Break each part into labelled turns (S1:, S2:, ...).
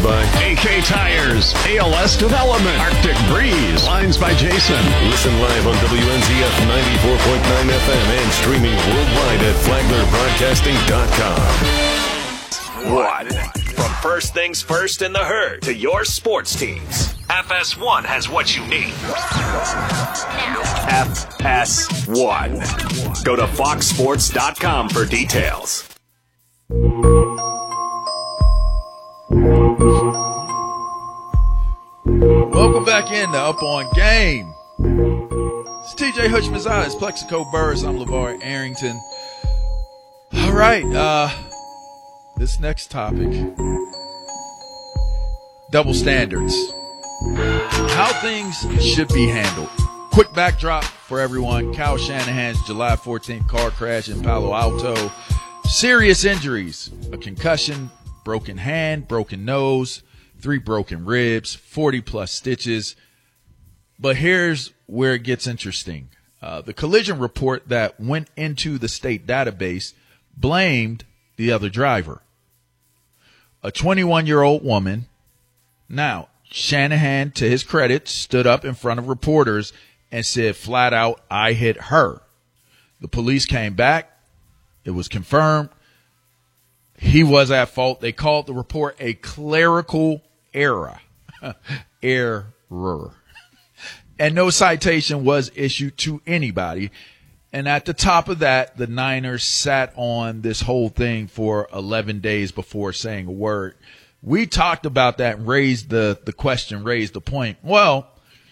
S1: by
S2: AK Tires, ALS Development, Arctic Breeze, Lines by Jason.
S1: Listen live on WNZF 94.9 FM and streaming worldwide at FlaglerBroadcasting.com.
S3: What? From first things first in the herd to your sports teams, FS1 has what you need. FS1. Go to foxsports.com for details.
S4: Welcome back into Up On Game. It's TJ Hutchman's Plexico Burris. I'm LeVar Arrington. All right, this next topic, double standards. How things should be handled. Quick backdrop for everyone. Kyle Shanahan's July 14th car crash in Palo Alto. Serious injuries, a concussion, broken hand, broken nose, 3 broken ribs, 40-plus stitches. But here's where it gets interesting. The collision report that went into the state database blamed the other driver, a 21-year-old woman. Now, Shanahan, to his credit, stood up in front of reporters and said flat out, I hit her. The police came back. It was confirmed. He was at fault. They called the report a clerical error. Error. And no citation was issued to anybody. And at the top of that, the Niners sat on this whole thing for 11 days before saying a word. We talked about that and raised the question, raised the point. Well,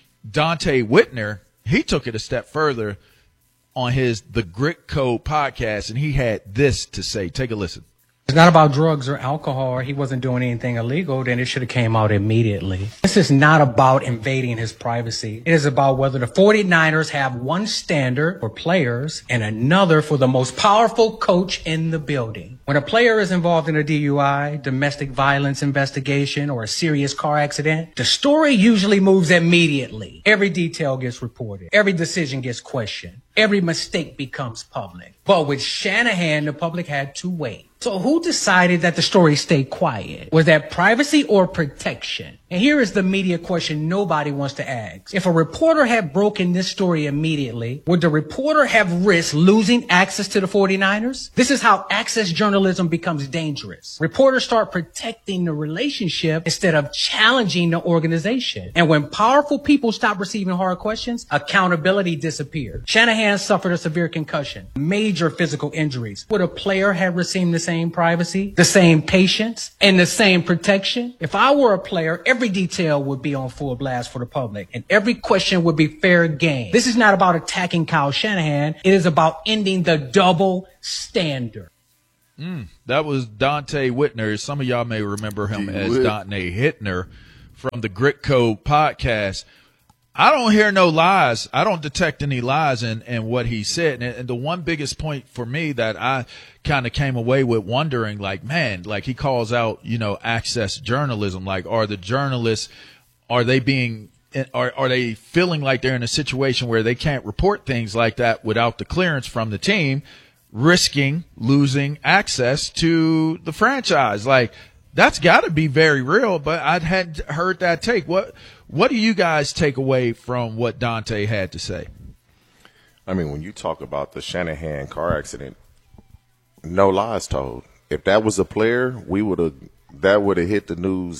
S4: Dante Whitner, he took it a step further on the Grit Code podcast, and he had this to say. Take a listen.
S5: It's not about drugs or alcohol, or he wasn't doing anything illegal, then it should have came out immediately. This is not about invading his privacy. It is about whether the 49ers have one standard for players and another for the most powerful coach in the building. When a player is involved in a DUI, domestic violence investigation, or a serious car accident, the story usually moves immediately. Every detail gets reported. Every decision gets questioned. Every mistake becomes public. But with Shanahan, the public had to wait. So who decided that the story stayed quiet? Was that privacy or protection? And here is the media question nobody wants to ask. If a reporter had broken this story immediately, would the reporter have risked losing access to the 49ers? This is how access journalism becomes dangerous. Reporters start protecting the relationship instead of challenging the organization. And when powerful people stop receiving hard questions, accountability disappeared. Shanahan suffered a severe concussion, major physical injuries. Would a player have received the same privacy, the same patience, and the same protection? If I were a player, every detail would be on full blast for the public, and every question would be fair game. This is not about attacking Kyle Shanahan. It is about ending the double standard.
S4: That was Dante Whitner. Some of y'all may remember him as Dante Hittner from the Grit Code podcast. I don't hear no lies. I don't detect any lies in what he said. And the one biggest point for me that I kind of came away with wondering, like, man, like he calls out, access journalism. Like, are the journalists, are they feeling like they're in a situation where they can't report things like that without the clearance from the team, risking losing access to the franchise? Like, that's got to be very real, but I hadn't heard that take. What do you guys take away from what Dante had to say?
S6: I mean, when you talk about the Shanahan car accident, no lies told. If that was a player, that would have hit the news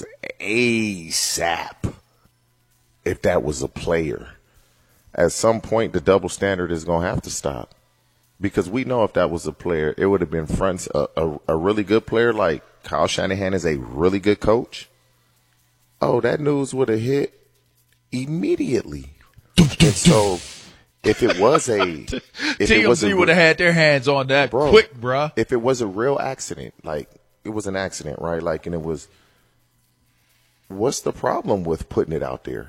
S6: ASAP. If that was a player, at some point the double standard is going to have to stop, because we know if that was a player, it would have been a really good player like Kyle Shanahan is a really good coach. Oh, that news would have hit immediately. And so if it was
S4: TMZ would have had their hands on that quick, bruh.
S6: If it was a real accident, like it was an accident, right? Like, and it was, what's the problem with putting it out there?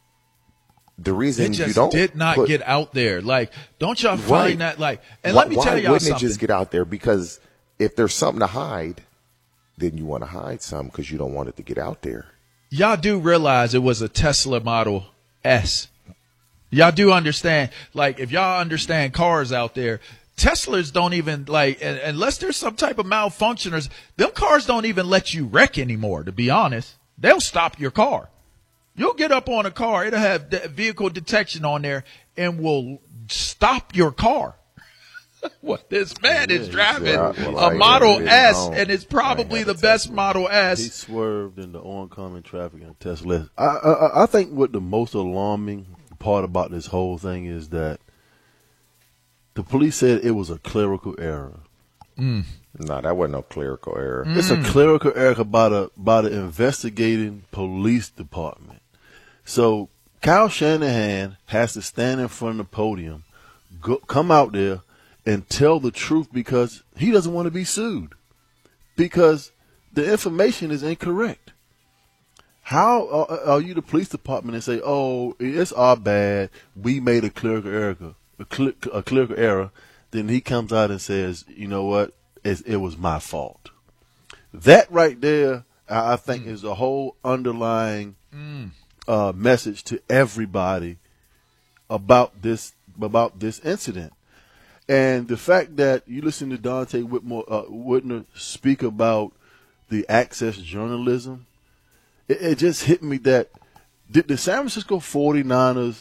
S6: The reason you don't
S4: did not get out there. Like, don't y'all find that, like, and let me tell y'all something.
S6: Why wouldn't it just get out there? Because if there's something to hide, then you want to hide something because you don't want it to get out there.
S4: Y'all do realize it was a Tesla Model S. Y'all do understand, like, if y'all understand cars out there, Teslas don't even, like, unless there's some type of malfunction, them cars don't even let you wreck anymore, to be honest. they'll stop your car. You'll get up on a car. It'll have vehicle detection on there and will stop your car. What this man is driving a Model S, and it's probably the best Model S.
S7: He swerved in the oncoming traffic in a Tesla. I think what the most alarming part about this whole thing is that the police said it was a clerical error.
S6: No, that wasn't no clerical error.
S7: It's a clerical error by the investigating police department. So Kyle Shanahan has to stand in front of the podium, come out there, and tell the truth because he doesn't want to be sued because the information is incorrect. How are you the police department and say, oh, it's our bad, we made a clerical error, then he comes out and says, you know what, it was my fault. That right there, I think, is a whole underlying message to everybody about this incident. And the fact that you listen to Dante Whitner speak about the access journalism, it just hit me that did the San Francisco 49ers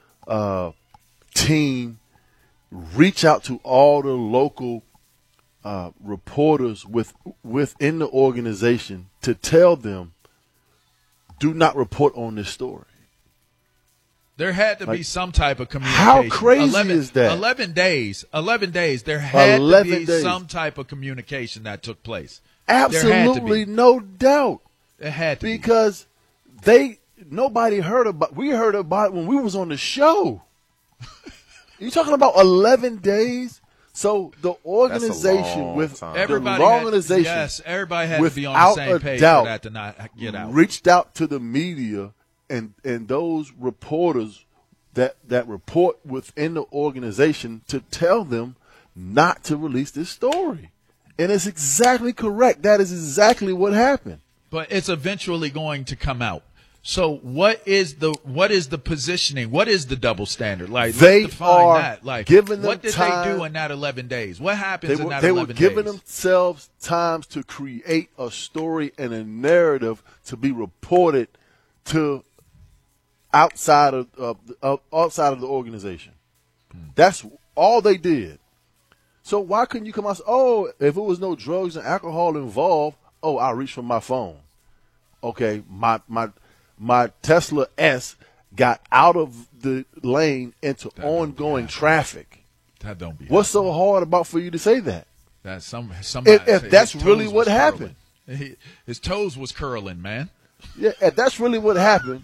S7: team reach out to all the local reporters within the organization to tell them, do not report on this story?
S4: There had to be some type of communication.
S7: How crazy is that?
S4: 11 days. 11 days. There had to be some type of communication that took place.
S7: Absolutely, no doubt.
S4: It had to
S7: because nobody heard about. We heard about it when we was on the show. You're talking about 11 days. So the organization
S4: everybody had to be on the same page for that to not get out.
S7: Reached out to the media. And those reporters that report within the organization to tell them not to release this story. And it's exactly correct. That is exactly what happened.
S4: But it's eventually going to come out. So what is the positioning? What is the double standard? Like,
S7: they
S4: let's define
S7: are
S4: that. Like,
S7: giving them
S4: what did
S7: time.
S4: they do in that 11 days? What happens in that 11 days?
S7: They were giving themselves times to create a story and a narrative to be reported to outside of the organization. That's all they did. So why couldn't you come out and say, oh, if it was no drugs and alcohol involved, I'll reach for my phone. Okay, my Tesla S got out of the lane into ongoing traffic.
S4: That don't be.
S7: What's so hard about for you to say that?
S4: That somebody
S7: if that's really what happened.
S4: His toes was curling, man.
S7: Yeah, if that's really what happened.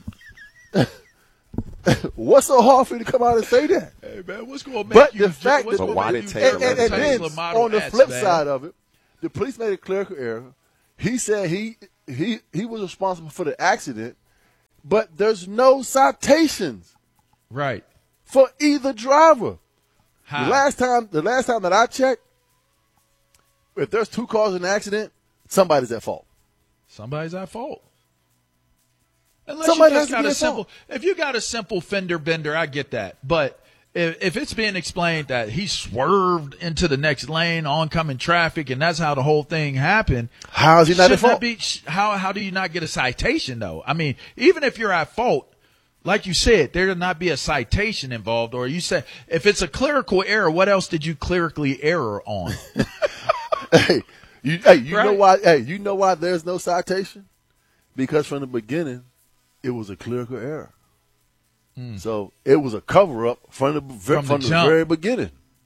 S7: What's so hard for you to come out and say that?
S4: Hey man, what's going to make you?
S6: But why did take
S7: and then on the flip side of it, the police made a clerical error. He said he was responsible for the accident, but there's no citations,
S4: right,
S7: for either driver.
S4: How?
S7: The last time that I checked, if there's two cars in an accident, somebody's at fault.
S4: Somebody's at fault. Unless
S7: Somebody
S4: you
S7: has
S4: just
S7: to
S4: got
S7: be
S4: a simple, if you got a simple fender bender, I get that. But if it's being explained that he swerved into the next lane, oncoming traffic, and that's how the whole thing happened,
S7: how is he not at fault?
S4: How do you not get a citation though? I mean, even if you're at fault, like you said, there did not be a citation involved, or you said if it's a clerical error, what else did you clerically error on?
S7: You know why? Hey, you know why there's no citation? Because from the beginning, it was a clerical error. So it was a cover up from the very beginning.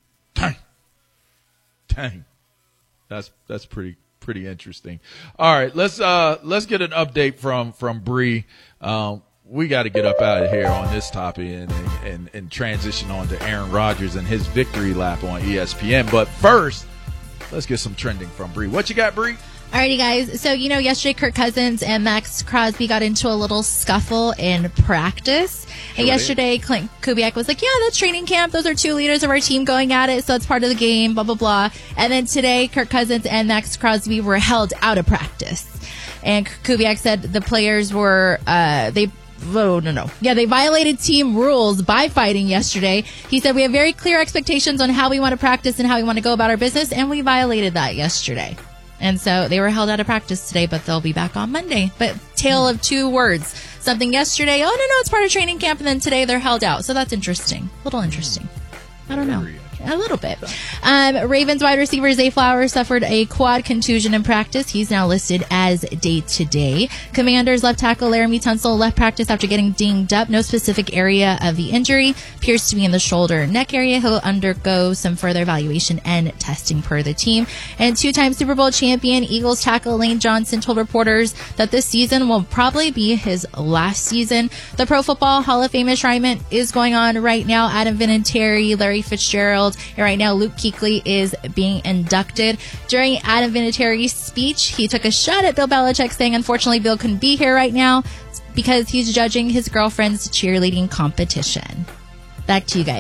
S4: Dang, that's pretty interesting. All right, let's get an update from Bree. We got to get up out of here on this topic and transition on to Aaron Rodgers and his victory lap on ESPN. But first, let's get some trending from Bree. What you got, Bree?
S8: Alrighty, guys. So, yesterday Kirk Cousins and Max Crosby got into a little scuffle in practice. And yesterday, Clint Kubiak was like, yeah, that's training camp. Those are two leaders of our team going at it. So it's part of the game, blah, blah, blah. And then today, Kirk Cousins and Max Crosby were held out of practice. And Kubiak said the players were, they violated team rules by fighting yesterday. He said, we have very clear expectations on how we want to practice and how we want to go about our business. And we violated that yesterday. And so they were held out of practice today, but they'll be back on Monday. But tale of two words. Something yesterday, oh, no, it's part of training camp. And then today they're held out. So that's interesting. A little interesting. I don't know. A little bit. Ravens wide receiver Zay Flowers suffered a quad contusion in practice. He's now listed as day-to-day. Commanders left tackle Laramie Tunsil left practice after getting dinged up. No specific area of the injury. Appears to be in the shoulder neck area. He'll undergo some further evaluation and testing per the team. And two-time Super Bowl champion Eagles tackle Lane Johnson told reporters that this season will probably be his last season. The Pro Football Hall of Fame enshrinement is going on right now. Adam Vinatieri, Larry Fitzgerald, and right now Luke Kuechly is being inducted. During Adam Vinatieri's speech, he took a shot at Bill Belichick, saying unfortunately Bill couldn't be here right now because he's judging his girlfriend's cheerleading competition. Back to you guys.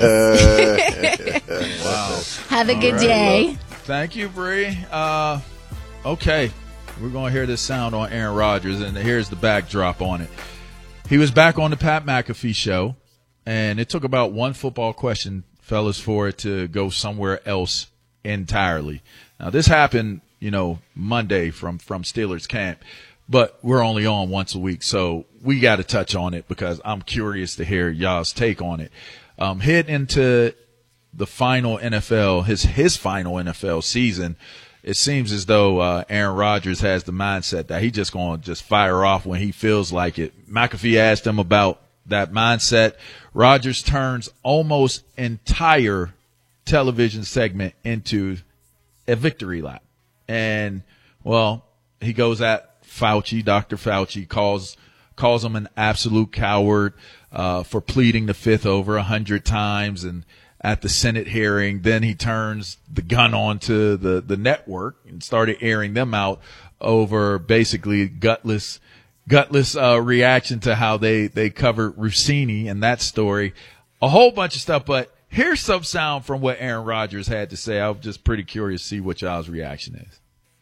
S4: Wow.
S8: Have a good day.
S4: Thank you, Bree. Okay, we're going to hear this sound on Aaron Rodgers, and here's the backdrop on it. He was back on the Pat McAfee show, and it took about one football question, fellas, for it to go somewhere else entirely. Now, this happened, Monday from Steelers camp, but we're only on once a week, so we got to touch on it because I'm curious to hear y'all's take on it. Heading into the final NFL, his final NFL season, it seems as though Aaron Rodgers has the mindset that he's just going to just fire off when he feels like it. McAfee asked him about that mindset. Rodgers turns almost entire television segment into a victory lap. And, well, he goes at Fauci, Dr. Fauci, calls him an absolute coward for pleading the fifth over 100 times. And at the Senate hearing, then he turns the gun onto the network and started airing them out over basically gutless reaction to how they covered Rossini and that story, a whole bunch of stuff. But here's some sound from what Aaron Rodgers had to say. I'm just pretty curious to see what y'all's reaction is.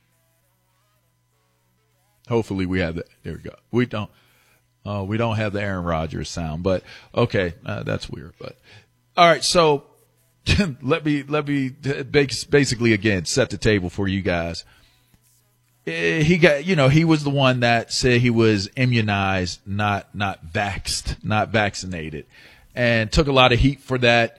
S4: Hopefully we have that. There we go. We don't have the Aaron Rodgers sound, but okay, that's weird. But all right, so let me basically again set the table for you guys. He was the one that said he was immunized, not vaxxed, not vaccinated, and took a lot of heat for that.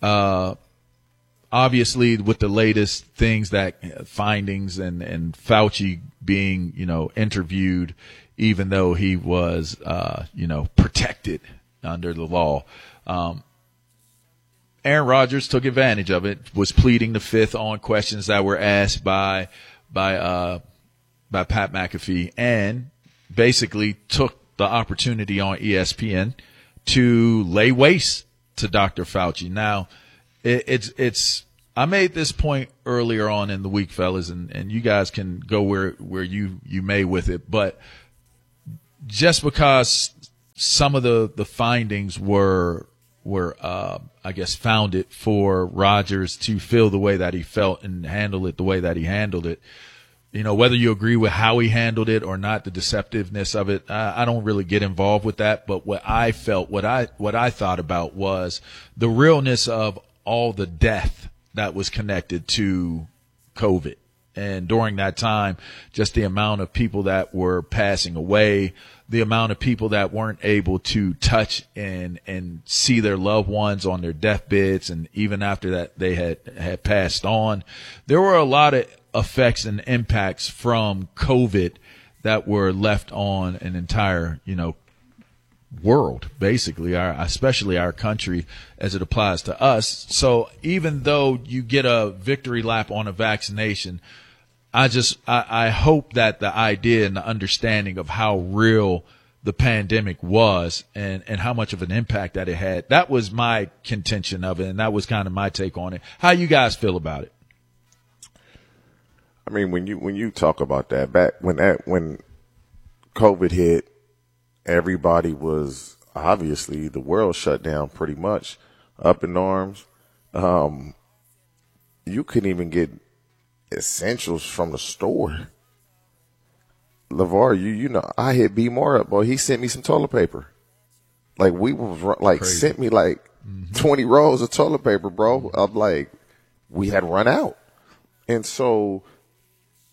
S4: Obviously, with the latest things findings and Fauci being, interviewed, even though he was, protected under the law. Aaron Rodgers took advantage of it, was pleading the fifth on questions that were asked by Pat McAfee, and basically took the opportunity on ESPN to lay waste to Dr. Fauci. Now, I made this point earlier on in the week, fellas, and you guys can go where you may with it, but just because some of the findings were I guess founded for Rodgers to feel the way that he felt and handle it the way that he handled it. Whether you agree with how he handled it or not, the deceptiveness of it, I don't really get involved with that. But what I felt, what I thought about was the realness of all the death that was connected to COVID. And during that time, just the amount of people that were passing away, the amount of people that weren't able to touch and see their loved ones on their deathbeds. And even after that, they had passed on. There were a lot of effects and impacts from COVID that were left on an entire, world, basically, especially our country as it applies to us. So even though you get a victory lap on a vaccination, I hope that the idea and the understanding of how real the pandemic was and how much of an impact that it had, that was my contention of it, and that was kind of my take on it. How you guys feel about it?
S6: I mean, when you talk about that, back when COVID hit, everybody was obviously, the world shut down pretty much, up in arms. You couldn't even get essentials from the store. LeVar, I hit B Moore up, boy. He sent me some toilet paper. Like, sent me 20 rolls of toilet paper, bro. I'm like, we had run out. And so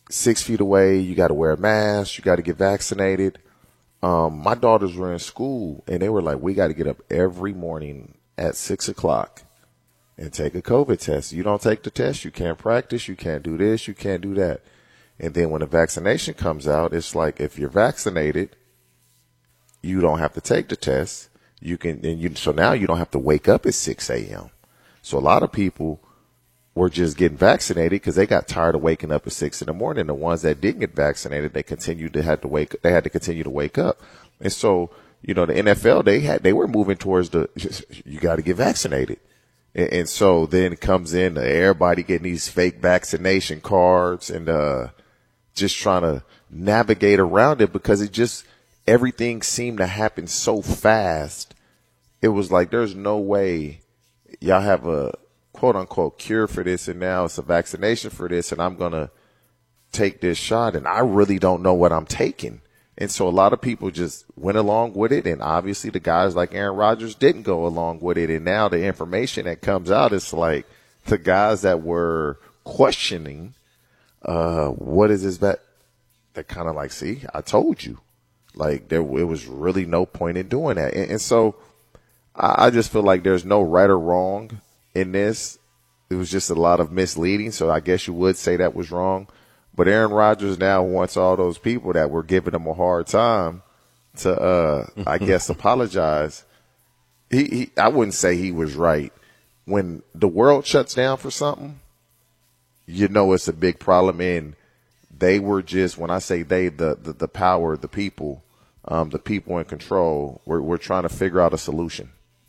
S6: 6 feet away. You got to wear a mask. You got to get vaccinated. My daughters were in school, and they were like, we got to get up every morning at 6 o'clock and take a COVID test. You don't take the test, you can't practice, you can't do this, you can't do that. And then when the vaccination comes out, it's like if you're vaccinated, you don't have to take the test. So now you don't have to wake up at 6 a.m. So a lot of people were just getting vaccinated because they got tired of waking up at 6 in the morning. The ones that didn't get vaccinated, they had to continue to wake up. And so, the NFL, they were moving towards you got to get vaccinated. And so then it comes in everybody getting these fake vaccination cards and, just trying to navigate around it because everything seemed to happen so fast. It was like, there's no way y'all have a quote unquote cure for this. And now it's a vaccination for this. And I'm going to take this shot and I really don't know what I'm taking. And so a lot of people just went along with it. And obviously the guys like Aaron Rodgers didn't go along with it. And now the information that comes out is like the guys that were questioning, what is this that kind of like, see, I told you, like it was really no point in doing that. And so I just feel like there's no right or wrong in this. It was just a lot of misleading. So I guess you would say that was wrong. But Aaron Rodgers now wants all those people that were giving him a hard time to, I guess, apologize. I wouldn't say he was right. When the world shuts down for something, it's a big problem. And they were just, when I say they, the power, the people in control, we're trying to figure out a solution.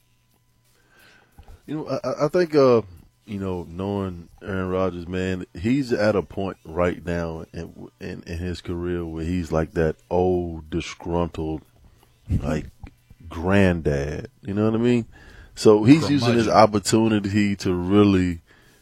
S7: I think, knowing Aaron Rodgers, man, he's at a point right now in his career where he's like that old, disgruntled, like granddad. You know what I mean? So he's using his opportunity to really,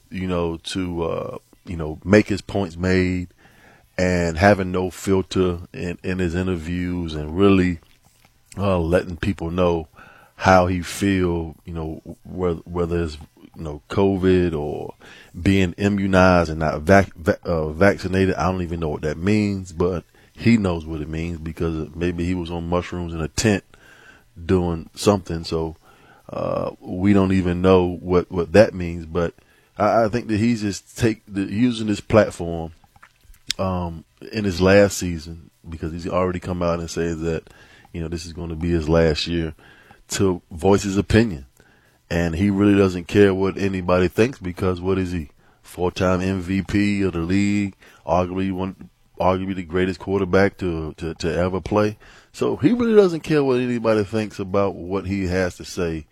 S7: make his points made and having no filter in his interviews and really letting people know how he feel, whether it's, COVID or being immunized and not vaccinated. I don't even know what that means, but he knows what it means because maybe he was on mushrooms in a tent doing something. So we don't even know what that means. But I think that he's just using this platform in his last season because he's already come out and said that, this is going to be his last year to voice his opinion. And he really doesn't care what anybody thinks because what is he? 4-time MVP of the league, arguably the greatest quarterback to ever play. So he really doesn't care what anybody thinks about what he has to say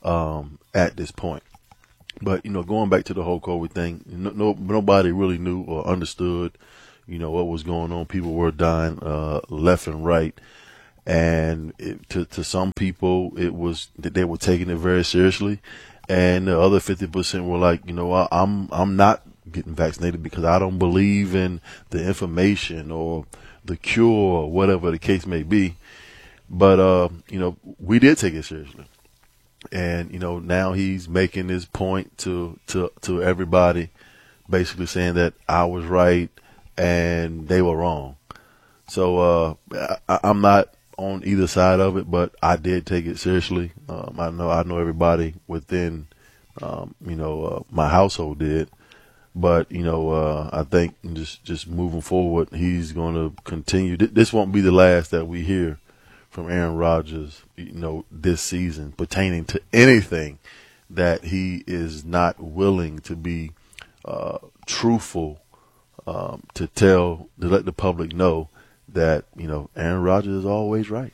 S7: at this point. But, going back to the whole COVID thing, nobody really knew or understood, what was going on. People were dying left and right. And to some people, it was that they were taking it very seriously. And the other 50% were like, I'm not getting vaccinated because I don't believe in the information or the cure or whatever the case may be. But, we did take it seriously. And, now he's making this point to everybody, basically saying that I was right and they were wrong. So, I'm not on either side of it, but I did take it seriously. I know everybody within, my household did. But, I think just moving forward, he's going to continue. This won't be the last that we hear from Aaron Rodgers, this season pertaining to anything that he is not willing to be truthful, to let the public know that, Aaron Rodgers is always right.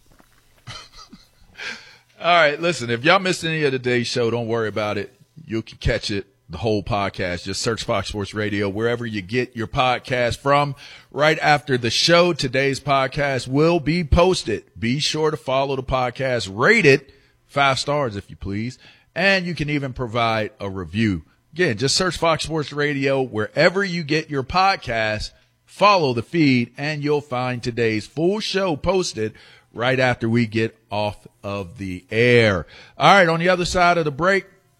S4: All right, listen, if y'all missed any of today's show, don't worry about it. You can catch it, the whole podcast. Just search Fox Sports Radio wherever you get your podcast from. Right after the show, today's podcast will be posted. Be sure to follow the podcast. Rate it 5 stars if you please. And you can even provide a review. Again, just search Fox Sports Radio wherever you get your podcast. Follow the feed, and you'll find today's full show posted right after we get off of the air. All right, on the other side of the break,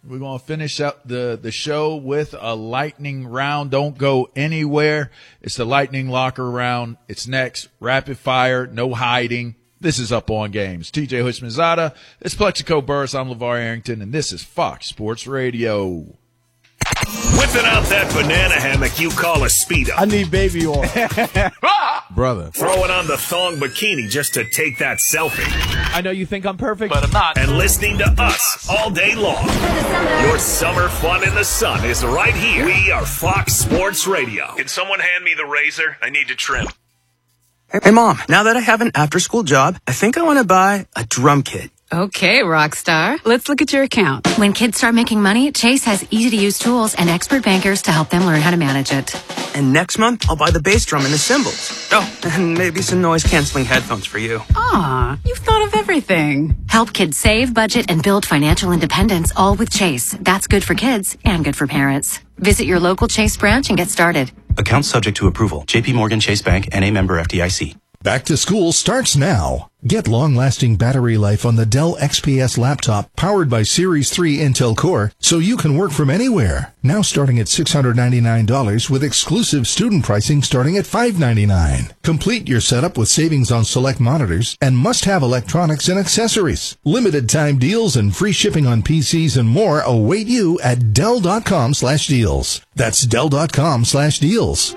S4: We're going to finish up the show with a lightning round. Don't go anywhere. It's the lightning locker round. It's next. Rapid fire. No hiding. This is Up On Games. TJ Hushmanzada. It's Plexico Burris. I'm LeVar Arrington, and this is Fox Sports Radio.
S3: Whipping out that banana hammock you call a Speedo.
S9: I need baby oil. Brother.
S3: Throwing on the thong bikini just to take that selfie.
S9: I know you think I'm perfect, but I'm not.
S3: And listening to us all day long. Your summer fun in the sun is right here. We are Fox Sports Radio. Can someone hand me the razor? I need to trim.
S10: Hey, Mom, now that I have an after-school job, I think I want to buy a drum kit.
S11: Okay, Rockstar. Let's look at your account. When kids start making money, Chase has easy-to-use tools and expert bankers to help them learn how to manage it.
S10: And next month, I'll buy the bass drum and the cymbals. Oh, and maybe some noise-canceling headphones for you.
S11: Aw, you've thought of everything. Help kids save, budget, and build financial independence, all with Chase. That's good for kids and good for parents. Visit your local Chase branch and get started.
S12: Account subject to approval. JP Morgan Chase Bank, N.A. member FDIC.
S13: Back to school starts now. Get long-lasting battery life on the Dell XPS laptop powered by Series 3 Intel Core so you can work from anywhere. Now starting at $699 with exclusive student pricing starting at $599. Complete your setup with savings on select monitors and must-have electronics and accessories. Limited time deals and free shipping on PCs and more await you at Dell.com/deals. That's Dell.com/deals.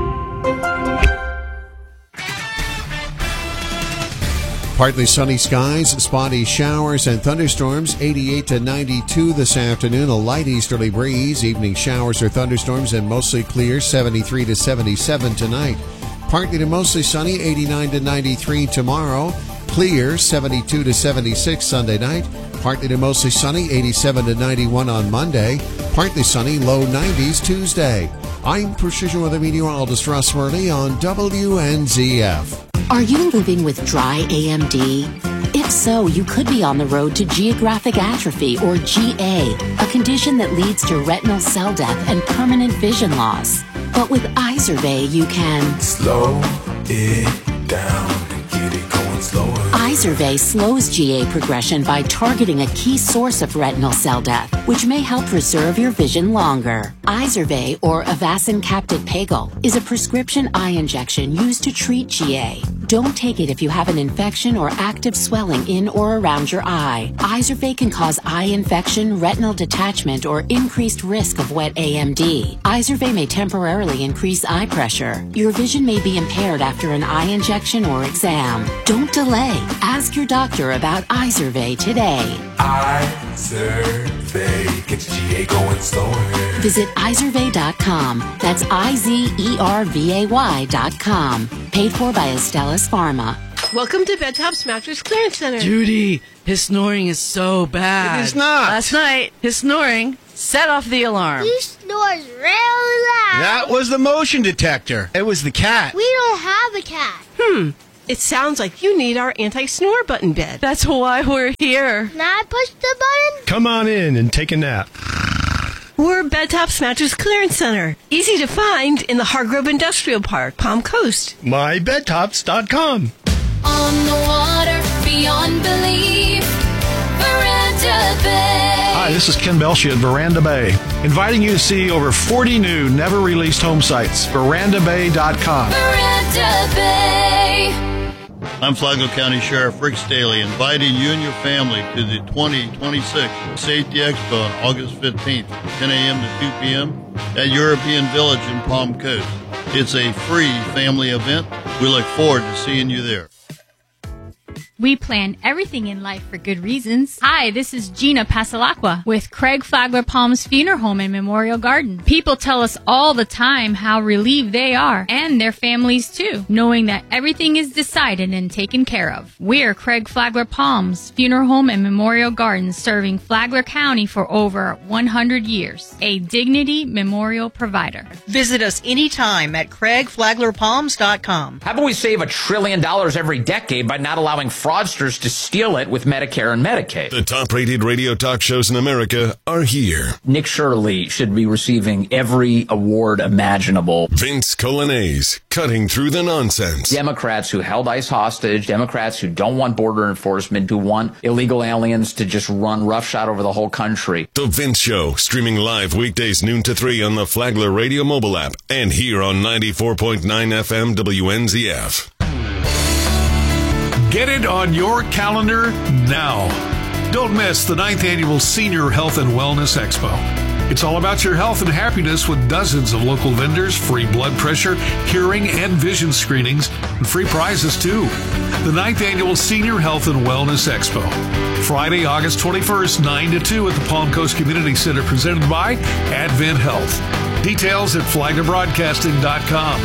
S14: Partly sunny skies, spotty showers and thunderstorms, 88 to 92 this afternoon. A light easterly breeze, evening showers or thunderstorms and mostly clear, 73 to 77 tonight. Partly to mostly sunny, 89 to 93 tomorrow. Clear, 72 to 76 Sunday night. Partly to mostly sunny, 87 to 91 on Monday. Partly sunny, low 90s Tuesday. I'm Precision Weather Meteorologist Russ Worley on WNZF.
S15: Are you living with dry AMD? If so, you could be on the road to geographic atrophy, or GA, a condition that leads to retinal cell death and permanent vision loss. But with Izervay, you can
S16: slow it down and get it going slower.
S15: Izervay slows GA progression by targeting a key source of retinal cell death, which may help preserve your vision longer. Izervay, or Avastin Capted Pagel, is a prescription eye injection used to treat GA. Don't take it if you have an infection or active swelling in or around your eye. Izervay can cause eye infection, retinal detachment, or increased risk of wet AMD. Izervay may temporarily increase eye pressure. Your vision may be impaired after an eye injection or exam. Don't delay. Ask your doctor about Izervay today.
S16: Izervay gets GA going slower.
S15: Visit Izervay.com. That's IZERVAY.com. Paid for by Astellas Pharma.
S17: Welcome to Bedtop's Mattress Clearance Center.
S18: Judy, his snoring is so bad.
S17: It is not.
S18: Last night, his snoring set off the alarm.
S19: He snores real loud.
S9: That was the motion detector. It was the cat.
S19: We don't have a cat.
S17: It sounds like you need our anti-snore button bed.
S18: That's why we're here.
S19: Can I push the button?
S20: Come on in and take a nap.
S17: We're Bedtop's Mattress Clearance Center. Easy to find in the Hargrove Industrial Park, Palm Coast.
S20: MyBedtops.com.
S21: On the water, beyond belief, Veranda Bay.
S20: Hi, this is Ken Belshia at Veranda Bay, inviting you to see over 40 new, never-released home sites. VerandaBay.com.
S21: Veranda Bay.
S22: I'm Flagler County Sheriff Rick Staley, inviting you and your family to the 2026 Safety Expo on August 15th, 10 a.m. to 2 p.m. at European Village in Palm Coast. It's a free family event. We look forward to seeing you there.
S23: We plan everything in life for good reasons. Hi, this is Gina Pasalacqua with Craig Flagler Palms Funeral Home and Memorial Garden. People tell us all the time how relieved they are, and their families too, knowing that everything is decided and taken care of. We're Craig Flagler Palms Funeral Home and Memorial Garden, serving Flagler County for over 100 years. A Dignity Memorial provider.
S24: Visit us anytime at CraigFlaglerPalms.com.
S25: How about we save $1 trillion every decade by not allowing fraud
S1: fraudsters to steal it with Medicare and Medicaid.
S3: The top-rated radio talk shows in America are here.
S1: Nick Shirley should be receiving every award imaginable.
S3: Vince Colanese, cutting through the nonsense.
S1: Democrats who held ICE hostage, Democrats who don't want border enforcement, who want illegal aliens to just run roughshod over the whole country.
S3: The Vince Show, streaming live weekdays noon to 3 on the Flagler Radio mobile app and here on 94.9 FM WNZF.
S2: Get it on your calendar now. Don't miss the 9th Annual Senior Health and Wellness Expo. It's all about your health and happiness with dozens of local vendors, free blood pressure, hearing, and vision screenings, and free prizes too. The 9th Annual Senior Health and Wellness Expo. Friday, August 21st, 9 to 2 at the Palm Coast Community Center, presented by Advent Health. Details at flaglerbroadcasting.com.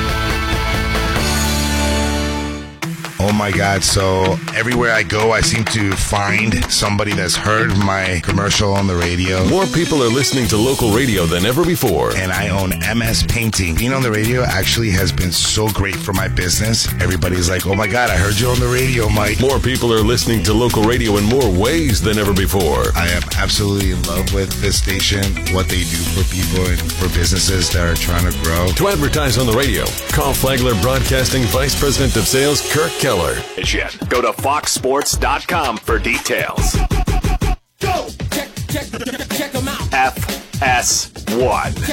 S5: Oh my God, so everywhere I go, I seem to find somebody that's heard my commercial on the radio.
S3: More people are listening to local radio than ever before.
S5: And I own MS Painting. Being on the radio actually has been so great for my business. Everybody's like, oh my God, I heard you on the radio, Mike.
S3: More people are listening to local radio in more ways than ever before.
S5: I am absolutely in love with this station, what they do for people and for businesses that are trying to grow.
S3: To advertise on the radio, call Flagler Broadcasting Vice President of Sales, Kirk Keller. Go to foxsports.com for details.
S8: Go! Check them out.
S3: FS1.